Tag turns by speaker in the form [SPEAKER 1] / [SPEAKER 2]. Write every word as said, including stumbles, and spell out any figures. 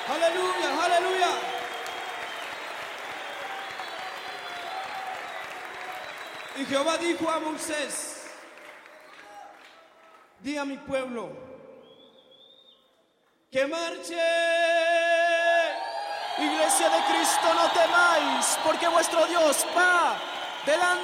[SPEAKER 1] Aleluya, aleluya. Y Jehová dijo a Moisés: di a mi pueblo que marche. Iglesia de Cristo, no temáis, porque vuestro Dios va delante.